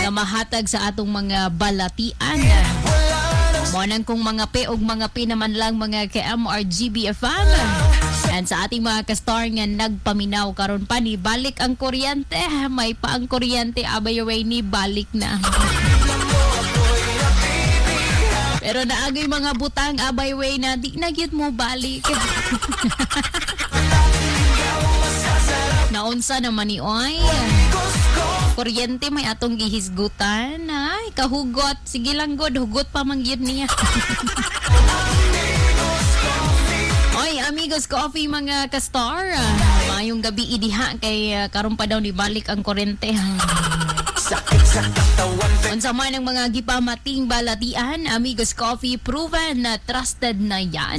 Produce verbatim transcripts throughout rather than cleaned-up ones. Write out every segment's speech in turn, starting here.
nga mahatag sa atong mga balatian. Monang kung mga P og mga P naman lang mga K M R G B F M. And sa ating mga kastar nga nagpaminaw karon pa ni balik ang kuryente. May pa ang kuryente abay away ni balik na. Pero naagay mga butang abay way na di na gyud mo balik. Naunsa naman ni oy. Kuryente may atong gihisgutan. Ay, kahugot. Sige lang god, hugot pa man gyud niya. Oy, amigos coffee mga kastar. Mayong gabi idiha kay uh, karon pa daw ni balik ang kuryente. Unsa man ang mga gipamating balatian, amigos coffee proven na trusted na yan.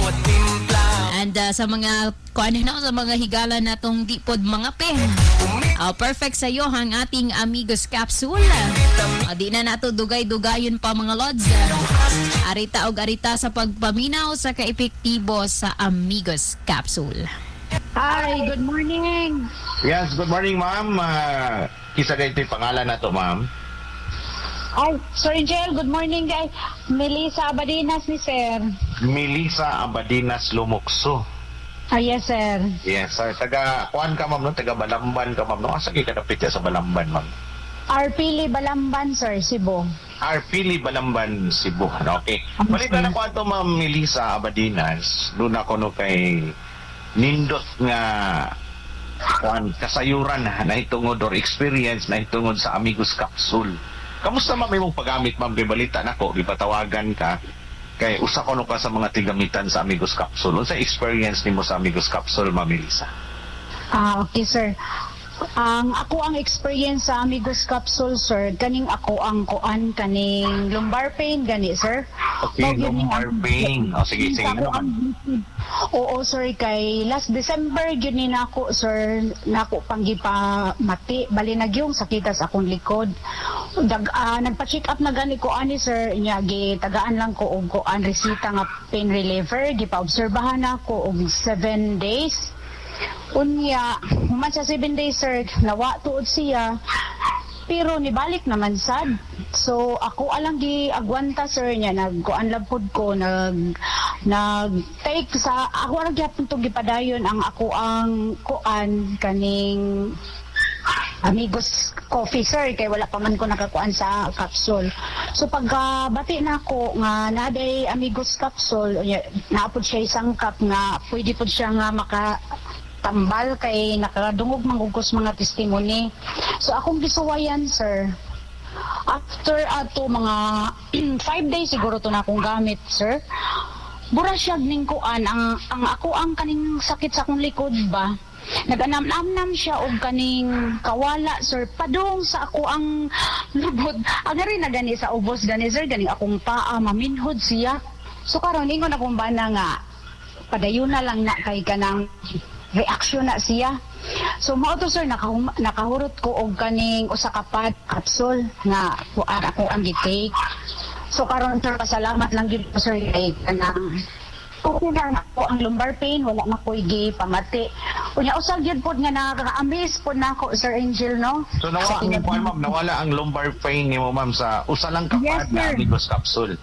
And uh, sa mga kuan na sa mga higala natong di pod mga pen. Uh, perfect sa iyo ang ating amigos capsule. Uh, di na nato dugay-dugayon pa mga lods. Uh, arita og arita sa pagpaminaw sa kaepektibo sa amigos capsule. Hi, good morning. Yes, good morning ma'am. Uh, kisa kayo ito'y pangalan na to ma'am. Ay, Sir Angel, good morning guys. Melissa Abadinas ni Sir. Melissa Abadinas Lumukso. Ah, yes sir. Yes sir. Taga, kuhan ka ma'am no? Taga Balamban ka ma'am no? Asa kayo kadapit sa Balamban ma'am? Arpili Balamban sir, Cebu. Arpili Balamban, Cebu. Okay. Balita na ko ato ma'am Melissa Abadinas. Doon ako no kay nindot nga kuhan kasayuran na hitungod or experience na hitungod sa Amigos Capsule. Kamusta ma'am imong paggamit ma'am kay balita nako gipatawagan ka kay usa ko no ka sa mga tigamitan sa Amigos Capsule. Unsa experience nimo sa Amigos Capsule ma'am Melissa? Ah, okay sir. Ang ako ang experience sa Amigos Capsule sir, kaning ako ang kuan kaning lumbar pain gani sir. Okay, so, lumbar pain. O sige, sige naman. Oo sir, kay last December yun ni nako sir, nako panggipa mati, bali nagyong sakitas akong likod. Dag uh, nagpa-check up na gani ko ani sir, nya gi tagaan lang ko og kuan resita nga pain reliever, gipa-obserbahan ako og seven days. Unya, human sa seven days sir, nawa tuod siya. Pero nibalik naman sad. So ako alang gi agwanta sir niya, nagkuan labpod ko, nag nag take sa ako ra gyapon to gipadayon ang ako ang kuan kaning Amigos Coffee sir, kay wala pa man ko nakakuan sa capsule. So pagkabati uh, na ako nga naday Amigos Capsule, naapod siya isang cup nga pwede pod siya nga maka tambal kay nakadungog mangugos mga testimony. So akong gisuwayan sir, after ato mga five days siguro to na akong gamit sir, bura siya ning kuan ang ang ako ang kaning sakit sa akong likod ba, naganam-namnam siya og kaning kawala sir, padung sa ako ang lubod agari na gani sa ubos gani sir, gani akong paa maminhod siya. So karon ingon akong bana nga padayon na lang na kay kanang reaksyon na siya. So mao to sir, nakahum- nakahurot ko og kaning usa ka pad capsule nga kuan ako ang gitake. So karon sir, pasalamat lang gyud sir kay kanang okay na ako ang lumbar pain, wala na ko igi pamati. Unya usag gyud pod nga nakaka-amaze pod nako Sir Angel no. So nawala so, ang ma'am, nawala ang lumbar pain nimo ma'am sa usa lang ka yes, pad na Amigos Capsule.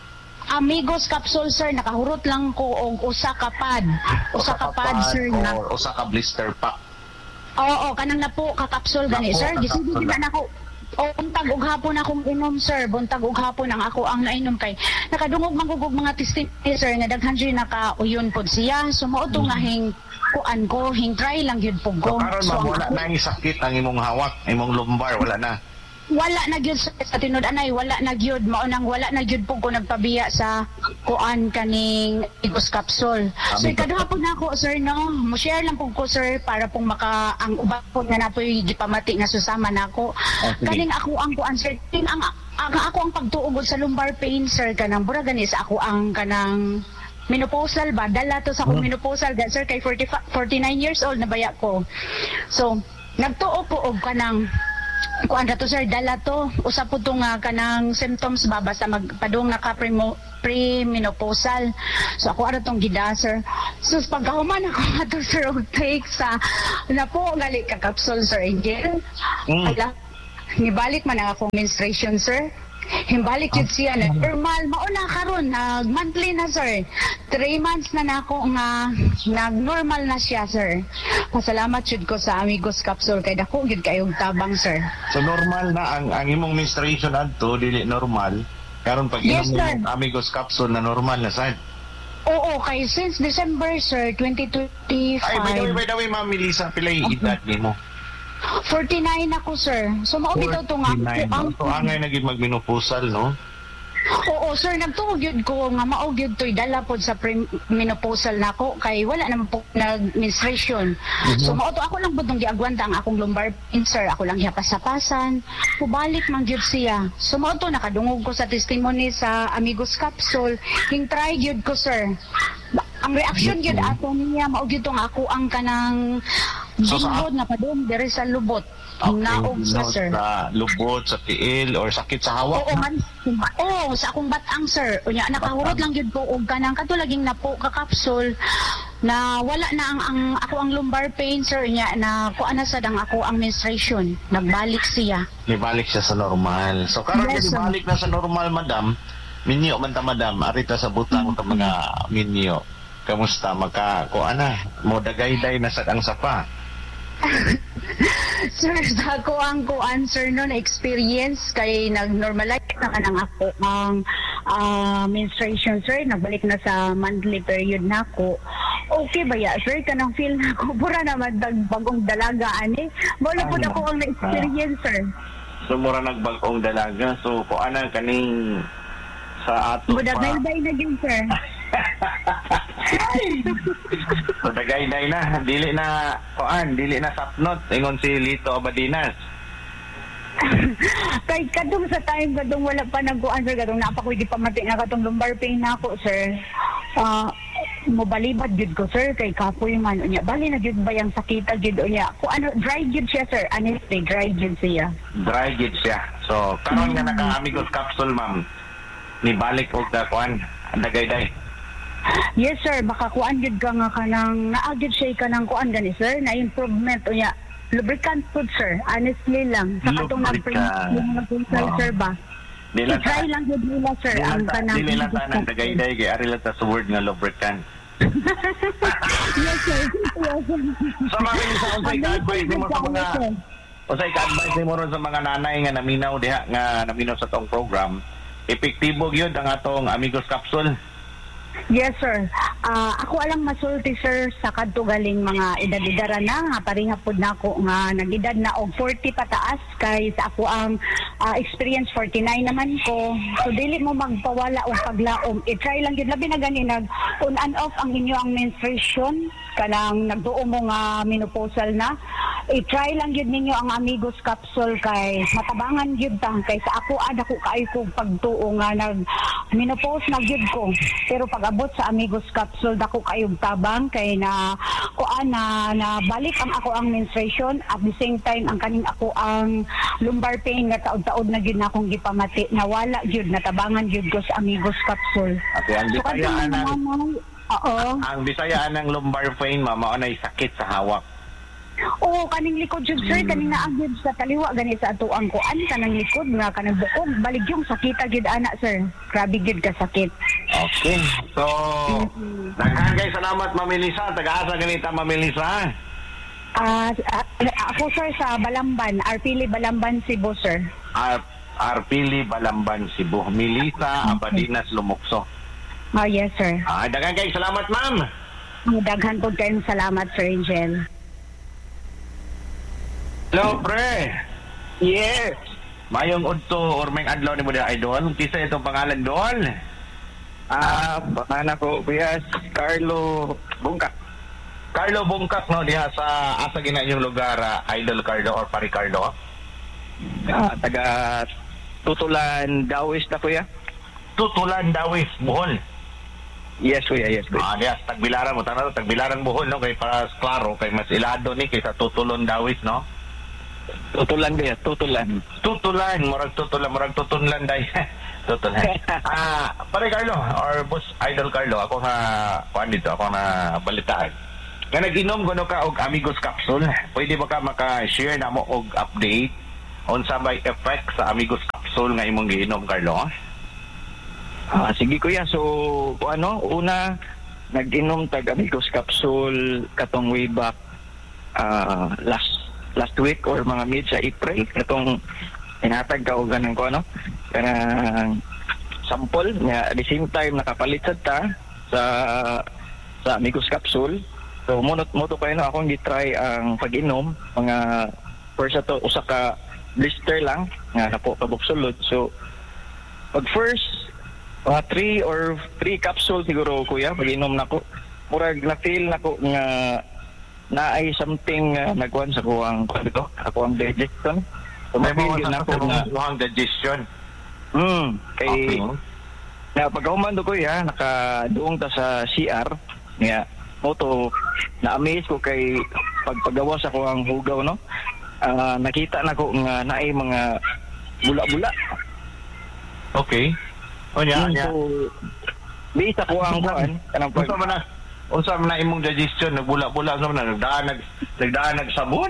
Amigos Capsule sir, nakahurot lang ko og usa ka pad. Usa ka pad sir na. Usa ka blister pack. Oo, kanang napo ka capsule gani sir. Gisige na nako. O buntag og hapon akong inom sir, buntag og hapon ang ako ang nainom kay nakadungog mangugog mga testimony sir nga daghan jud nakauyon pod siya. So mao to nga hing kuan ko, hing try lang gyud pug ko. So karon so, wala na ang sakit ang imong hawak, imong lumbar wala na. Wala na gyud sa tinud anay, wala na gyud, mao nang wala na gyud pug ko nagpabiya sa kuan kaning Amigos Capsule. So ikaduha po na ako sir no, mo share lang pug ko sir para pong maka ang uban po nga napoy gipamati nga susama nako. Okay. Kaning ako ang kuan sir, tin ang, ang ako ang pagtuog sa lumbar pain sir kanang bura gani sa ako ang kanang menopausal ba, dala to sa akong menopausal sir kay forty-nine years old na baya ko. So nagtuo ko og kanang kuan ra to sir, dala to usa po to nga kanang symptoms ba basta magpadung naka pre-menopausal. So ako ara tong gida sir. So pagkahuman ako ato sir og take sa na po gali ka capsule Sir Angel. Mm. Ala, Nibalik man ang akong menstruation, sir. Himbalik yun siya na normal. Mauna karon nag monthly na, sir. Three months na nako nga nag-normal na siya, sir. Pasalamat yun ko sa Amigos Capsule kay dako yun kayong tabang, sir. So normal na ang, ang imong menstruation adto dili normal. Karon pag Yes, inom sir. mo Amigos Capsule na normal na sad. Oo, kay since December, sir, twenty twenty-five. Ay, by the way, by the way, Ma'am Melissa, pilay edad nimo. forty-nine ako, sir. So, maubitaw to nga. forty-nine, no? So, angay naging magmenopusal, no? Oo, sir, nagtuog yun ko nga maog yun to'y dala po sa menopausal na ako kay wala naman po nag-menstruation. So, mauto ako lang po itong giagwanta ang akong lumbar pain, sir. Ako lang hiyapasapasan. Pubalik man yun siya. So, mauto nakadungog ko sa testimony sa Amigos Capsule. King try yun ko, sir. Ang reaction yun ato niya, maog yun tong ako ang kanang So, sa- bingbod na pa doon, dere sa lubot. Okay, Naog siya, no, sir. sa lubot, sa tiil, or sakit sa hawak. Oo man. Oo, sa akong batang, sir. Unya nakahurot lang gyud ko og kanang katulaging napo ka capsule na wala na ang, ang ako ang lumbar pain, sir. Unya na kuan na sad ang ako ang menstruation. Nagbalik siya. Ibalik siya sa normal. So, karon Yes, yes, sir. ibalik na sa normal, madam. Minyo man ta, madam. Arita sa butang ta mga minyo. Kamusta? Maka, kuan na. Mo dagayday na sa ang sapa. Sir, sa ako ang kuan, sir, no, na experience kay nag-normalize na ka ng ako ang ah, menstruation, sir. Nagbalik na sa monthly period na ako. Okay ba ya, sir? Kanang feel na ako. Pura naman dag- bagong dalaga, ani. Wala po Ano? ako ang na-experience, sir. So, mura nagbagong dalaga. So, kuan na kaning sa ato Budak pa. na na din, sir. So, dagayday na. Dili na, kuan, dili na sapnot. Ingon si Lito Abadinas. Kay kadung sa time kadung wala pa nagkuan, sir, kadung napa ko di pa mati na katong lumbar pain na ako, sir. Ah, mobalibad jud ko, sir, kay kapoy man unya. Bali na jud bayang sakita jud unya. Ko ano dry jud siya, sir. Honestly, dry jud siya. Dry gid siya. So, karon nga naka-Amigos Capsule, ma'am. Nibalik og da kuan, dagayday. Yes, sir, baka kuan jud ka nga kanang naagid siya kanang kuan gani, sir, na improvement unya. Lubricant food, sir. Honestly lang. Sa katong nag-print Lubricant. yung nag-consult, Wow. sir, ba? Dili I-try lang jud nila, sir, ang kanang Dili lang ta nang dagayday kay ari lang ta sa word nga lubricant. Yes, sir. Yes, sir. So, ma'am, sa unsay ka-advise mo sa mga unsay ka-advise mo ron sa mga nanay nga naminaw diha nga naminaw sa tong program, epektibo gyud ang atong Amigos Capsule. Yes, sir. Ah, ako alang masulti, sir, sa kadto galing mga edad-edara na nga pareha pud nako nga nagedad na og forty pataas kay sa ako ang ah, experience forty-nine naman ko. So dili mo magpawala og paglaom. I-try lang gyud labi na gani nag on and off ang inyo ang menstruation kanang nagduo mo nga menopausal na. I-try lang gyud ninyo ang Amigos Capsule kay matabangan gyud ta kay sa ako ad ako kaayo kog pagtuo nga nag menopause na gyud ko. Pero pag abot sa Amigos Capsule dako kayong tabang kay na kuan na, na balik ang ako ang menstruation at the same time ang kaning ako ang lumbar pain nga taod-taod na gyud na akong gipamati nawala gyud natabangan gyud ko sa Amigos Capsule. Okay, ang bisayaan ng Oo. ang bisayaan ng lumbar pain, ma'am, mao nay sakit sa hawak. Oo, kaning likod jud, sir, kaning naagid sa taliwa gani sa ato ang kuan kanang likod nga kanang bukog balig yung sakita gyud ana, sir. Grabe gyud ka sakit. Okay. So, daghan kay salamat, Ma'am Melissa. Taga-asa ganita, Ma'am Melissa. Ah, ah, ako, sir, sa Balamban, Arpili Balamban, Cebu, sir. Ar Arpili, Balamban, Cebu. Melissa Abadinas, Lumukso. Oh, yes, sir. Ah, daghan kay salamat, ma'am. Daghan po kayong salamat, Sir Angel. Hello, pre. Yes. Mayong udto or may adlaw ni mo diha, idol. Kisa itong pangalan doon. Ah, baka ko kuya Carlo Bungka. Carlo Bungkak, no, diha sa asa gina yung lugar, ah, Idol Carlo or Pari Carlo. Ah, taga Tutulan Dawis na kuya. Tutulan, Dawis, Bohol. Yes kuya, yes kuya. Ah, diha, Tagbilaran mo, tanong, Tagbilaran, Bohol, no, kay para klaro, kay mas ilado ni, kaysa Tutulon, Dawis, no? Tutulan kuya, Tutulan. Tutulan, murag tutulan, murag tutunlan, day. Tutulan. Ah, Pare Carlo, or Boss Idol Carlo, ako na, kuhan dito, ako na balitaan. Nga nag-inom ko no ka og Amigos Capsule, pwede ba ka maka-share na mo og update unsa may effect sa Amigos Capsule nga imong giinom, Carlo? Ah, sige kuya, so kung ano, una nag-inom tag Amigos Capsule katong way back ah, last last week or mga mid sa April, katong inatag ka o ganun ko ano, kanang sample nga at the same time nakapalit sad ta sa sa Amigos Capsule. So mo mo to kayo no, akong gitry ang pag-inom mga first ato usa ka blister lang nga napo kabuksulod. So pag first mga three or three capsules siguro kuya pag-inom nako, murag na feel nako nga naay something uh, nagkuhan sa kuwang ko ako ang digestion. So May mabili mga na sa ako nga ang digestion. mm, kay Okay. na pagkahuman ko ya nakaduong ta sa C R nga moto na-amaze ko kay pagpagawa sa ko ang hugaw no. Ah, nakita na ko nga naay mga bula-bula. Okay. O nya, Mm, nya. so di sa ko ang kuan kanang pag Unsa man na unsa man na imong digestion nagbula-bula unsa man na nagdaan nag nagdaan nagsabon.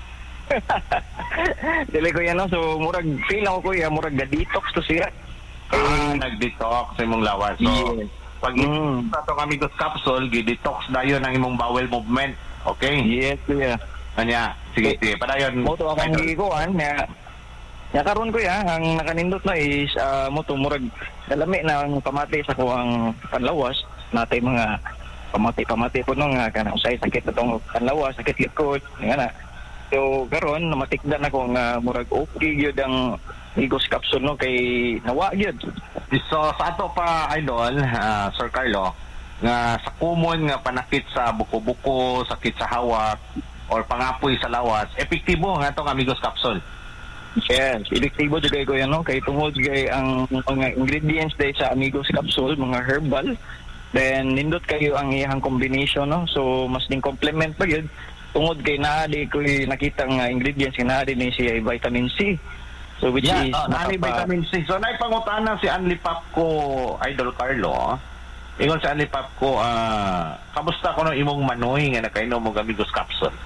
dili ko yan no, so murag feel ako kuya murag ga-detox to siya. Ah, nag-detox sa imong lawas. So, Yes. pag Mm. sa itong Amigos Capsule, gi-detox dayon ang imong bowel movement. Okay? Yes kuya. Kanya, sige, sige. Padayon. Moto akong gikuan nga nga karon ko ya ang nakanindot na is uh, moto murag dalami na ang pamati sa kuang panlawas natay mga pamati-pamati po no nga kana usay sakit atong panlawas, sakit likod nga na. So karon namatikdan ako nga murag okay gyud ang Amigos Capsule no kay nawa gyud. So, sa ato pa, idol, ah, Sir Carlo, nga sa common nga panakit sa buko-buko, sakit sa hawak, or pangapoy sa lawas, epektibo nga itong Amigos Capsule. Yes, epektibo jud ko yan no kay tungod kay ang mga ingredients day sa Amigos Capsule mga herbal, then nindot kayo ang iyang combination no, so mas ding complement pa gyud tungod kay naa di ko nakita nga ingredients nga naa di ni siya vitamin C, so which Yeah, is oh, nani nakapa- vitamin C. So, naipangutana si Anli Papko, Idol Carlo. Ingon si Anli Papko, ah, kamusta ko no imong manoy nga nakainom mo Amigos Capsule?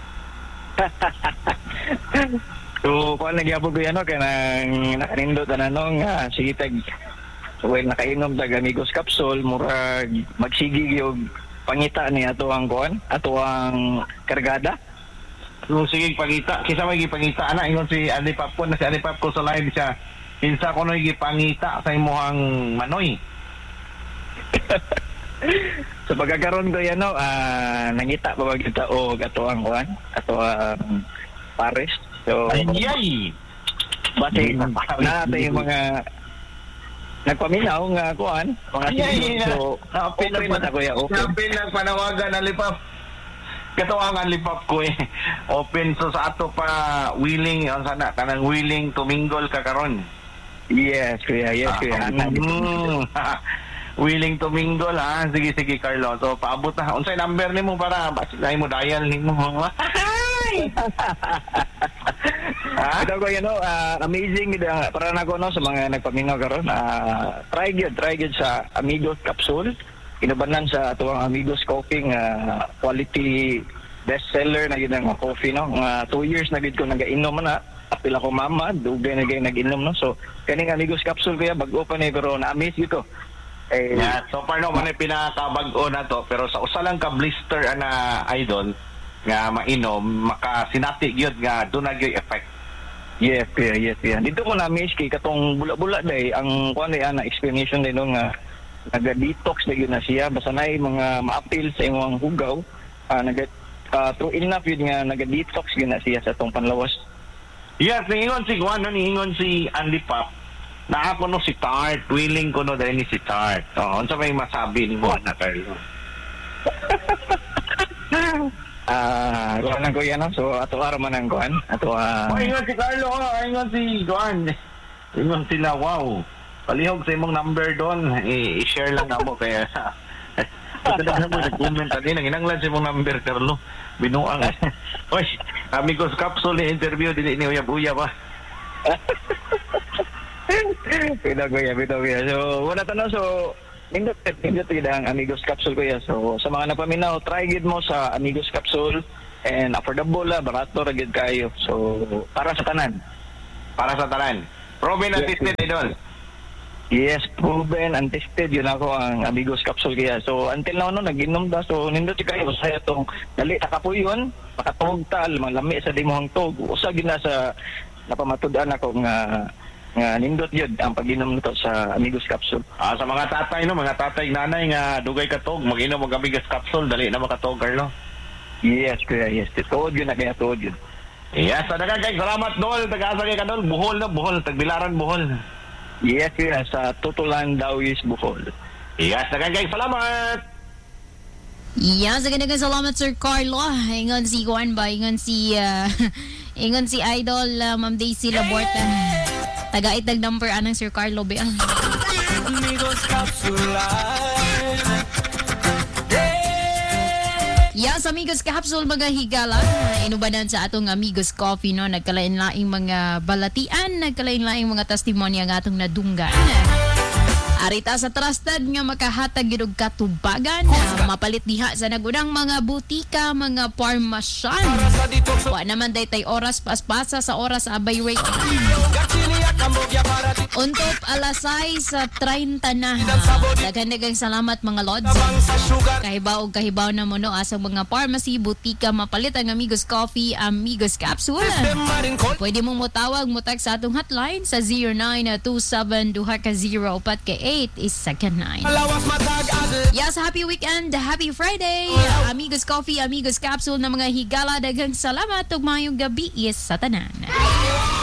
So, kung nagyabog ko yan, no, kaya nang nakanindot na nung, nga, sige tag, so, well, nakainom tag Amigos Capsule, murag magsigi yung pangita ni ato ang kuan, ato ang kargada. So, sige, pangita. Kisa may gipangita na. Ingon si Anli Papko na si Anli Papko sa live siya. Kinsa ko no gipangita sa imuhang manoy. So, pagkakaroon ko yan, no, ah, nangita pa bagyo taog ato ang kuan, ato ang pares. So, Ay, ay! base na natin yung mga nagpaminaw nga kuan, mga Ay, ay, siguro. So, Napin open na ta kuya, open. Napin ang panawagan ng lipap. Katuwang ang lipap ko eh. Open so sa ato pa willing, ang sana, kanang willing tumingol ka karon. Yes, kuya, yes, kuya. Ah, mm, willing tumingol ha. Sige, sige, Carlo. So, paabot na. Unsay number nimo para basilay mo dial nimo. Ha? Ito ko yun, no, ah, amazing gid ang para na ko no sa mga nagpaminaw karon. Ah, try gyud, try gyud sa Amigos Capsule. Inubanan sa atuang Amigos Coffee nga quality bestseller na yun ang coffee no. Nga two years na gid ko nagainom na. Apil ako mama, dugay na gay nag-inom no. So kaning Amigos Capsule kaya bag-o pa ni pero na-amaze gid ko. Eh, Yeah, so far no, man pinakabag-o na to. Pero sa usa lang ka blister ana idol nga mainom, makasinati gyud nga doon na gyud effect. yes, kuya, yes, kuya. Dito ko na-amaze kay katong bula-bula day ang kuan day ana explanation day no nga naga-detox na yun na siya basta na mga ma-appeal sa imong hugaw, uh, naga uh, true enough yun nga naga-detox yun na siya sa tong panlawas. Yes, ningon si Juan, no, ningon si Andy Pop. Na ako no si Tart, willing ko no dahil ni si Tart. Oh, unsa may masabi ni Juan na Carlo? Ah, uh, kuan ko yan no. So ato ara man ang kuan, ato ah Oh, ingon si Carlo, oh, ingon si Juan. Ingon sila, wow. Palihog sa imong number doon, I- i-share lang namo kaya ito na mo nag-comment din ang inanglan sa imong number Carlo. Binuang. Oy, Amigos Capsule interview din ni Uyab-uyab pa. Pida ko ya, pida ko ya. So wala tanong so nindot nindot gid ang Amigos Capsule ko ya. So sa mga napaminaw, try gid mo sa Amigos Capsule and affordable la, barato ra gid kayo. So para sa tanan. para sa tanan. Proven and tested, idol. Yes, proven and tested yun ako ang Amigos Capsule kaya. So until now no nag-inom da so nindot kayo saya tong dali ta kapuyon, makatog ta malami sa dimong tog. Usa gid na sa napamatud-an ako nga nga nindot yun ang pag-inom nito sa Amigos Capsule. Ah, sa mga tatay no, mga tatay nanay nga dugay katog, mag-inom og Amigos Capsule dali na makatog, Carlo. Yes, kuya, yes. Tuod yun na kaya tuod yun. Yes,adagan kay salamat dol, taga-asa kay kadol, Bohol na Bohol, Tagbilaran Bohol. Yes, kuya, sa Tutulan, Dawis, Bohol. Yes, dagan kay salamat. Yes, agad-agad salamat Sir Carlo. Ingon si Juan ba? Ingon si uh, ingon si Idol uh, Ma'am Daisy Laborta. Taga-itag number anang Sir Carlo ba? Amigos Capsule. Yes, Amigos Capsule mga higala. Inubanan sa atong Amigos Coffee no, nagkalain-laing mga balatian, nagkalain-laing mga testimonya nga atong nadunggan. Arita sa trusted nga makahatag gyud og katubagan, mapalit diha sa nagunang mga butika, mga parmasyan. Wa naman daytay oras paspasa sa oras abay rate. Untop alas sais sa treinta na. Daghang-daghang salamat mga lods. Kahibaw og kahibaw na mo no asang mga pharmacy, butika, mapalit ang Amigos Coffee, Amigos Capsule. Pwede mong motawag mo text sa atong hotline sa zero nine two seven two zero pat ka eight is second nine. Yes, happy weekend, happy Friday. Amigos Coffee, Amigos Capsule na mga higala, daghang salamat ug maayong gabi is sa tanan.